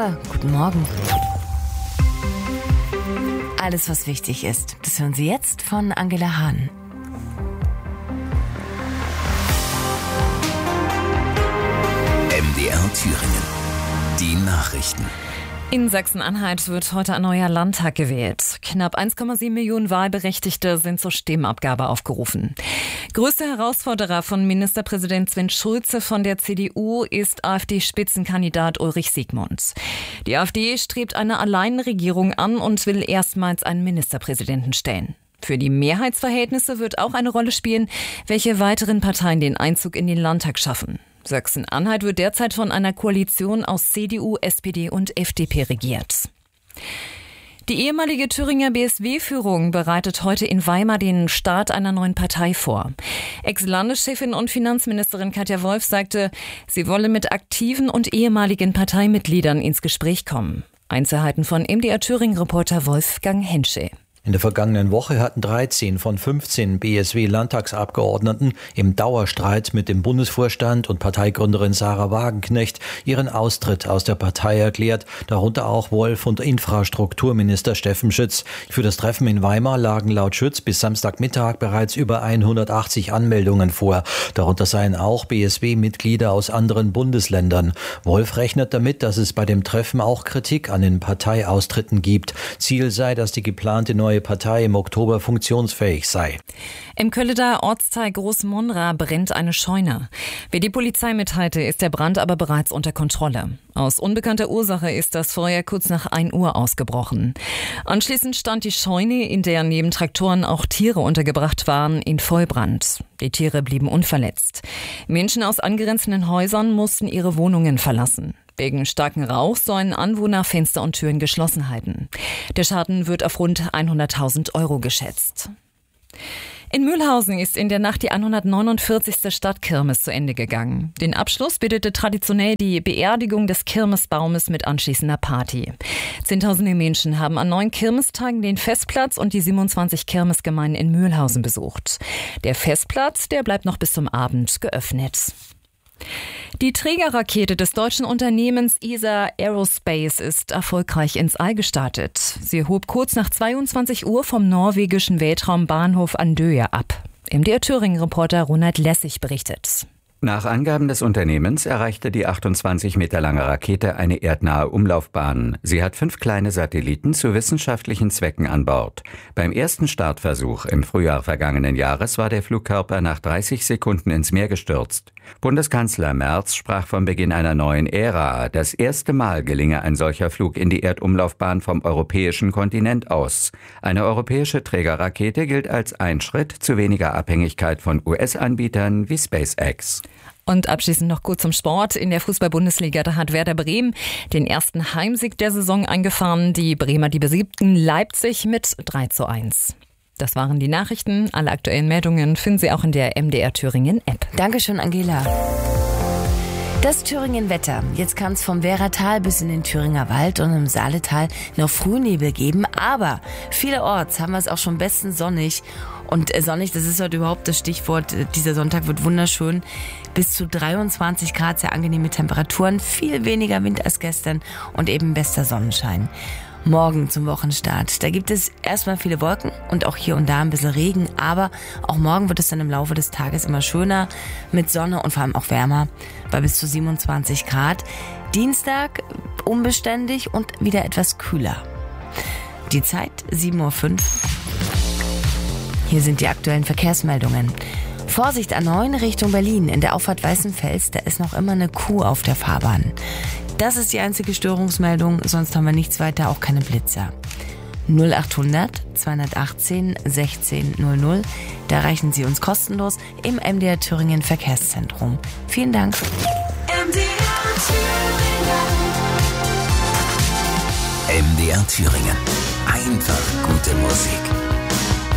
Ja, guten Morgen. Alles, was wichtig ist, das hören Sie jetzt von Angela Hahn. MDR Thüringen. Die Nachrichten. In Sachsen-Anhalt wird heute ein neuer Landtag gewählt. Knapp 1,7 Millionen Wahlberechtigte sind zur Stimmabgabe aufgerufen. Größter Herausforderer von Ministerpräsident Sven Schulze von der CDU ist AfD-Spitzenkandidat Ulrich Siegmund. Die AfD strebt eine Alleinregierung an und will erstmals einen Ministerpräsidenten stellen. Für die Mehrheitsverhältnisse wird auch eine Rolle spielen, welche weiteren Parteien den Einzug in den Landtag schaffen. Sachsen-Anhalt wird derzeit von einer Koalition aus CDU, SPD und FDP regiert. Die ehemalige Thüringer BSW-Führung bereitet heute in Weimar den Start einer neuen Partei vor. Ex-Landeschefin und Finanzministerin Katja Wolf sagte, sie wolle mit aktiven und ehemaligen Parteimitgliedern ins Gespräch kommen. Einzelheiten von MDR Thüringen-Reporter Wolfgang Henschel. In der vergangenen Woche hatten 13 von 15 BSW-Landtagsabgeordneten im Dauerstreit mit dem Bundesvorstand und Parteigründerin Sarah Wagenknecht ihren Austritt aus der Partei erklärt, darunter auch Wolf und Infrastrukturminister Steffen Schütz. Für das Treffen in Weimar lagen laut Schütz bis Samstagmittag bereits über 180 Anmeldungen vor. Darunter seien auch BSW-Mitglieder aus anderen Bundesländern. Wolf rechnet damit, dass es bei dem Treffen auch Kritik an den Parteiaustritten gibt. Ziel sei, dass die geplante neue Partei im Oktober funktionsfähig sei. Im Kölleter Ortsteil Großmonra brennt eine Scheune. Wie die Polizei mitteilte, ist der Brand aber bereits unter Kontrolle. Aus unbekannter Ursache ist das Feuer kurz nach 1 Uhr ausgebrochen. Anschließend stand die Scheune, in der neben Traktoren auch Tiere untergebracht waren, in Vollbrand. Die Tiere blieben unverletzt. Menschen aus angrenzenden Häusern mussten ihre Wohnungen verlassen. Wegen starken Rauchs sollen Anwohner Fenster und Türen geschlossen halten. Der Schaden wird auf rund 100.000 € geschätzt. In Mühlhausen ist in der Nacht die 149. Stadtkirmes zu Ende gegangen. Den Abschluss bildete traditionell die Beerdigung des Kirmesbaumes mit anschließender Party. Zehntausende Menschen haben an 9 Kirmestagen den Festplatz und die 27 Kirmesgemeinden in Mühlhausen besucht. Der Festplatz, der bleibt noch bis zum Abend geöffnet. Die Trägerrakete des deutschen Unternehmens ESA Aerospace ist erfolgreich ins All gestartet. Sie hob kurz nach 22 Uhr vom norwegischen Weltraumbahnhof Andøya ab. MDR Thüringen-Reporter Ronald Lessig berichtet. Nach Angaben des Unternehmens erreichte die 28 Meter lange Rakete eine erdnahe Umlaufbahn. Sie hat 5 kleine Satelliten zu wissenschaftlichen Zwecken an Bord. Beim ersten Startversuch im Frühjahr vergangenen Jahres war der Flugkörper nach 30 Sekunden ins Meer gestürzt. Bundeskanzler Merz sprach vom Beginn einer neuen Ära. Das erste Mal gelinge ein solcher Flug in die Erdumlaufbahn vom europäischen Kontinent aus. Eine europäische Trägerrakete gilt als ein Schritt zu weniger Abhängigkeit von US-Anbietern wie SpaceX. Und abschließend noch kurz zum Sport. In der Fußball-Bundesliga, da hat Werder Bremen den ersten Heimsieg der Saison eingefahren. Die Bremer, die besiegten Leipzig mit 3:1. Das waren die Nachrichten. Alle aktuellen Meldungen finden Sie auch in der MDR Thüringen App. Dankeschön, Angela. Das Thüringen-Wetter. Jetzt kann es vom Werratal bis in den Thüringer Wald und im Saaletal noch Frühnebel geben. Aber vielerorts haben wir es auch schon bestens sonnig. Und sonnig, das ist heute überhaupt das Stichwort. Dieser Sonntag wird wunderschön. Bis zu 23 Grad, sehr angenehme Temperaturen. Viel weniger Wind als gestern und eben bester Sonnenschein. Morgen zum Wochenstart. Da gibt es erstmal viele Wolken und auch hier und da ein bisschen Regen. Aber auch morgen wird es dann im Laufe des Tages immer schöner mit Sonne und vor allem auch wärmer bei bis zu 27 Grad. Dienstag unbeständig und wieder etwas kühler. Die Zeit 7:05 Uhr. Hier sind die aktuellen Verkehrsmeldungen. Vorsicht A9 Richtung Berlin. In der Auffahrt Weißenfels, da ist noch immer eine Kuh auf der Fahrbahn. Das ist die einzige Störungsmeldung, sonst haben wir nichts weiter, auch keine Blitzer. 0800 218 1600, da erreichen Sie uns kostenlos im MDR Thüringen Verkehrszentrum. Vielen Dank. MDR Thüringen. Einfach gute Musik.